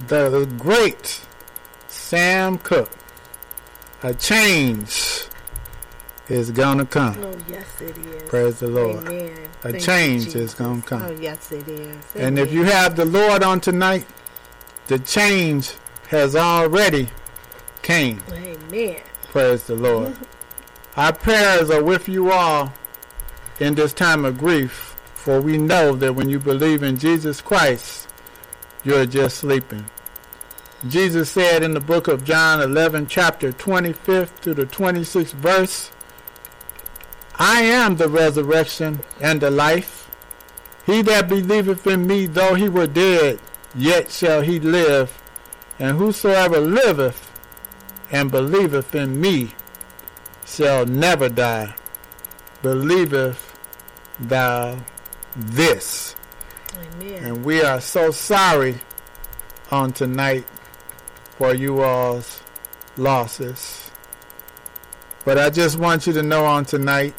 the great Sam Cooke. A change is going to come. Oh, yes, it is. Praise the Lord. Amen. A Thank change you, is going to come. Oh, yes, it is. And if you have the Lord on tonight, the change has already came. Amen. Praise the Lord. Our prayers are with you all in this time of grief, for we know that when you believe in Jesus Christ, you're just sleeping. Jesus said in the book of John 11, chapter 25th to the 26th verse, I am the resurrection and the life. He that believeth in me, though he were dead, yet shall he live. And whosoever liveth and believeth in me shall never die. Believeth thou this? Amen. And we are so sorry on tonight for you all's losses. But I just want you to know on tonight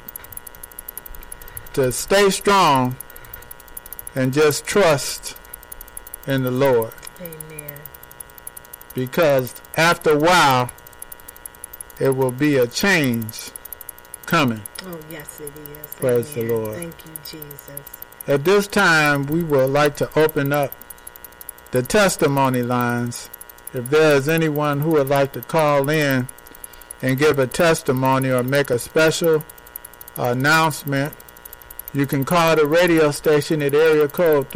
to stay strong and just trust in the Lord. Amen. Because after a while, it will be a change coming. Oh, yes, it is. Praise the Amen. Lord. Thank you, Jesus. At this time, we would like to open up the testimony lines. If there is anyone who would like to call in and give a testimony or make a special announcement, you can call the radio station at area code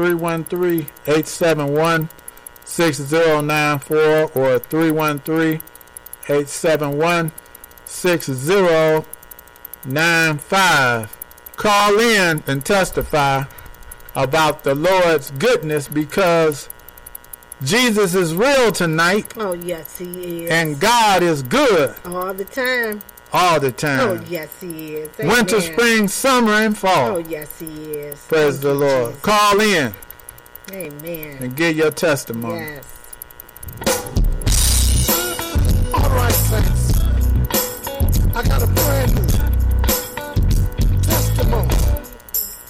313-871-6094 or 313-871-6095. Call in and testify about the Lord's goodness, because Jesus is real tonight. Oh, yes, he is. And God is good. All the time. All the time. Oh, yes, he is. Amen. Winter, spring, summer, and fall. Oh, yes, he is. Praise the Lord. Jesus. Call in Amen. and give your testimony. Yes.